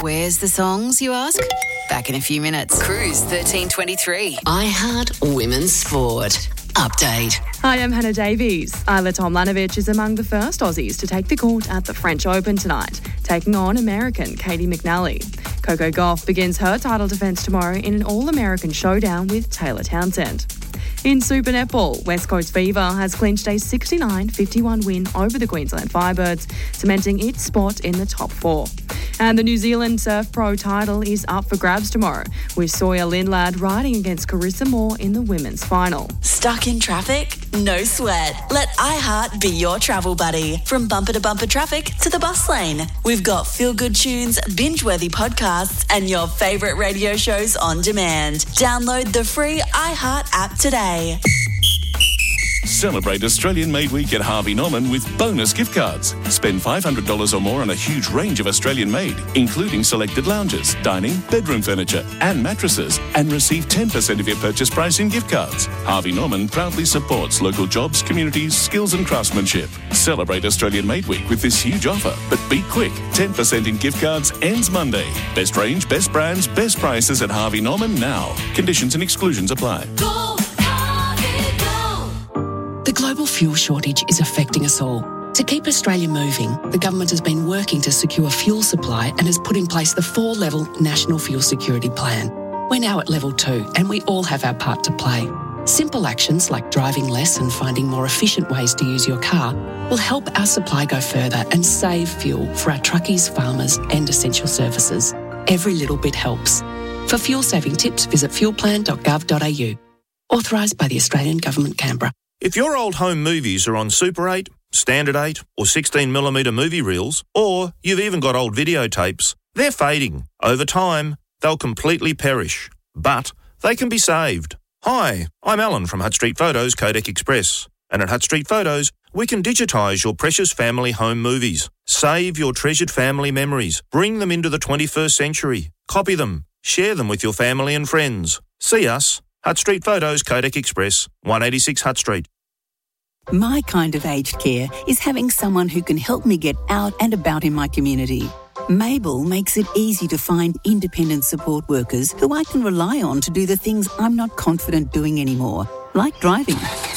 Where's the songs, you ask? Back in a few minutes. Cruise 1323. iHeart Women's Sport. Update. Hi, I'm Hannah Davies. Isla Tomljanovic is among the first Aussies to take the court at the French Open tonight, taking on American Katie McNally. Coco Gauff begins her title defence tomorrow in an all-American showdown with Taylor Townsend. In Super Netball, West Coast Fever has clinched a 69-51 win over the Queensland Firebirds, cementing its spot in the top four. And the New Zealand Surf Pro title is up for grabs tomorrow, with Sawyer Lindlad riding against Carissa Moore in the women's final. Stuck in traffic? No sweat. Let iHeart be your travel buddy. From bumper to bumper traffic to the bus lane. We've got feel-good tunes, binge-worthy podcasts, and your favourite radio shows on demand. Download the free iHeart app today. Celebrate Australian Made Week at Harvey Norman with bonus gift cards. Spend $500 or more on a huge range of Australian made, including selected lounges, dining, bedroom furniture and mattresses, and receive 10% of your purchase price in gift cards. Harvey Norman proudly supports local jobs, communities, skills and craftsmanship. Celebrate Australian Made Week with this huge offer, but be quick. 10% in gift cards ends Monday. Best range, best brands, best prices at Harvey Norman now. Conditions and exclusions apply. The global fuel shortage is affecting us all. To keep Australia moving, the government has been working to secure fuel supply and has put in place the 4-level National Fuel Security Plan. We're now at level 2 and we all have our part to play. Simple actions like driving less and finding more efficient ways to use your car will help our supply go further and save fuel for our truckies, farmers and essential services. Every little bit helps. For fuel-saving tips, visit fuelplan.gov.au. Authorised by the Australian Government, Canberra. If your old home movies are on Super 8, Standard 8 or 16mm movie reels, or you've even got old videotapes, they're fading. Over time, they'll completely perish. But they can be saved. Hi, I'm Alan from Hutt Street Photos Kodak Express. And at Hutt Street Photos, we can digitise your precious family home movies. Save your treasured family memories. Bring them into the 21st century. Copy them. Share them with your family and friends. See us. Hutt Street Photos, Kodak Express, 186 Hutt Street. My kind of aged care is having someone who can help me get out and about in my community. Mabel makes it easy to find independent support workers who I can rely on to do the things I'm not confident doing anymore, like driving.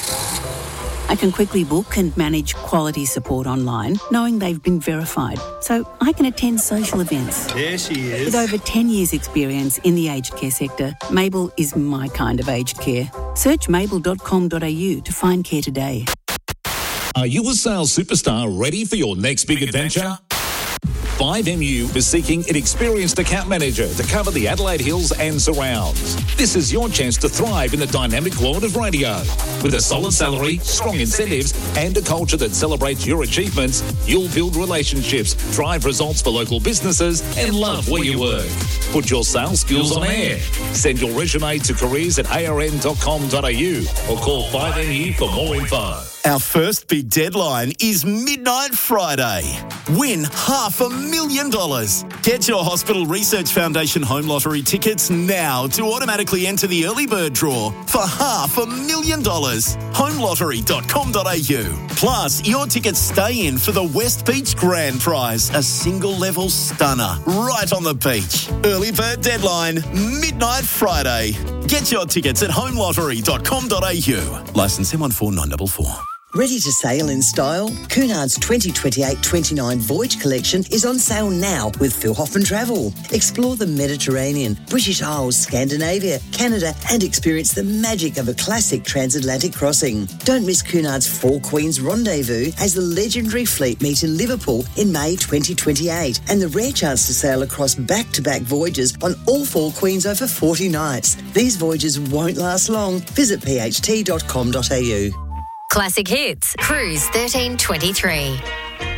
I can quickly book and manage quality support online, knowing they've been verified, so I can attend social events. There she is. With over 10 years' experience in the aged care sector, Mabel is my kind of aged care. Search mabel.com.au to find care today. Are you a sales superstar ready for your next big adventure? 5MU is seeking an experienced account manager to cover the Adelaide Hills and surrounds. This is your chance to thrive in the dynamic world of radio. With a solid salary, strong incentives, and a culture that celebrates your achievements, you'll build relationships, drive results for local businesses, and love where you work. Put your sales skills on air. Send your resume to careers@arn.com.au or call 5MU for more info. Our first big deadline is Midnight Friday. Win $500,000. Get your Hospital Research Foundation Home Lottery tickets now to automatically enter the early bird draw for $500,000. Homelottery.com.au. Plus, your tickets stay in for the West Beach Grand Prize, a single-level stunner right on the beach. Early bird deadline, Midnight Friday. Get your tickets at homelottery.com.au. Licence M14944. Ready to sail in style? Cunard's 2028-29 Voyage Collection is on sale now with Phil Hoffman Travel. Explore the Mediterranean, British Isles, Scandinavia, Canada and experience the magic of a classic transatlantic crossing. Don't miss Cunard's Four Queens Rendezvous as the legendary fleet meet in Liverpool in May 2028 and the rare chance to sail across back-to-back voyages on all Four Queens over 40 nights. These voyages won't last long. Visit pht.com.au. Classic Hits, Cruise 1323.